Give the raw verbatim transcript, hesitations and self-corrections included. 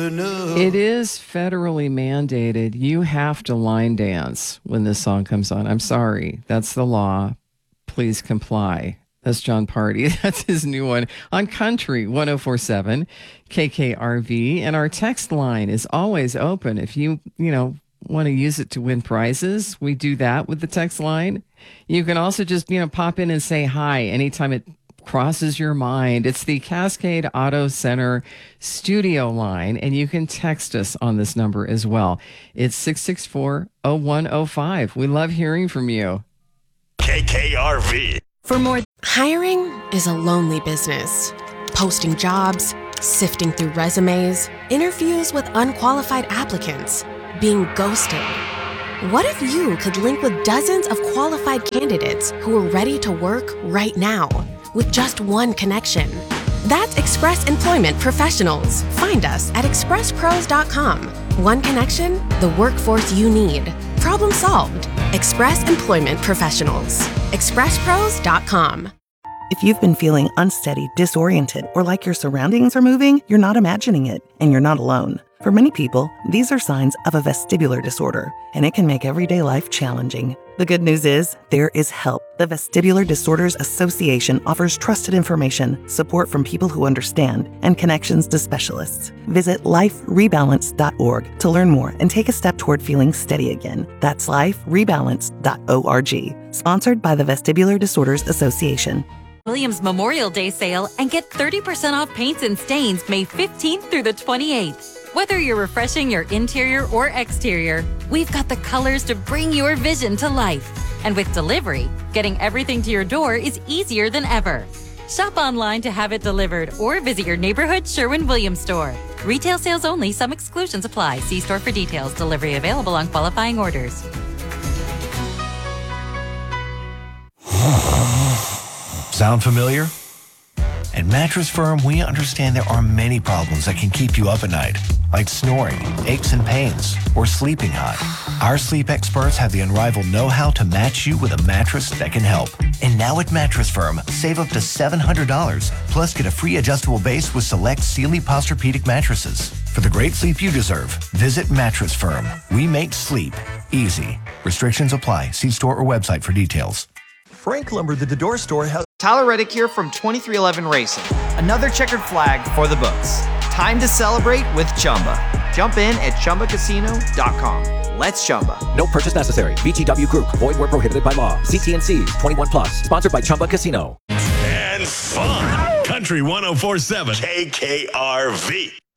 know. It is federally mandated. You have to line dance when this song comes on. I'm sorry. That's the law. Please comply. That's John Party. That's his new one on Country one oh four point seven K K R V. And our text line is always open. If you, you know, want to use it to win prizes, we do that with the text line. You can also just, you know, pop in and say hi anytime it crosses your mind. It's the Cascade Auto Center studio line, and you can text us on this number as well. It's six six four, oh one oh five. We love hearing from you. K K R V. For more, hiring is a lonely business. Posting jobs, sifting through resumes, interviews with unqualified applicants, being ghosted. What if you could link with dozens of qualified candidates who are ready to work right now with just one connection? That's Express Employment Professionals. Find us at express pros dot com. One connection, the workforce you need. Problem solved. Express Employment Professionals. express pros dot com. If you've been feeling unsteady, disoriented, or like your surroundings are moving, you're not imagining it, and you're not alone. For many people, these are signs of a vestibular disorder, and it can make everyday life challenging. The good news is, there is help. The Vestibular Disorders Association offers trusted information, support from people who understand, and connections to specialists. Visit life rebalance dot org to learn more and take a step toward feeling steady again. That's life rebalance dot org. Sponsored by the Vestibular Disorders Association. Williams Memorial Day sale and get thirty percent off paints and stains May fifteenth through the twenty-eighth. Whether you're refreshing your interior or exterior, we've got the colors to bring your vision to life. And with delivery, getting everything to your door is easier than ever. Shop online to have it delivered or visit your neighborhood Sherwin-Williams store. Retail sales only. Some exclusions apply. See store for details. Delivery available on qualifying orders. Sound familiar? At Mattress Firm, we understand there are many problems that can keep you up at night, like snoring, aches and pains, or sleeping hot. Our sleep experts have the unrivaled know-how to match you with a mattress that can help. And now at Mattress Firm, save up to seven hundred dollars, plus get a free adjustable base with select Sealy Posturepedic mattresses. For the great sleep you deserve, visit Mattress Firm. We make sleep easy. Restrictions apply. See store or website for details. Frank Lumber, the Door Store, has... Tyler Reddick here from twenty-three eleven Racing. Another checkered flag for the books. Time to celebrate with Chumba. Jump in at chumba casino dot com. Let's Chumba. No purchase necessary. V G W Group. Void where prohibited by law. C T and C. twenty-one plus. Sponsored by Chumba Casino. And fun. Country one oh four point seven K K R V.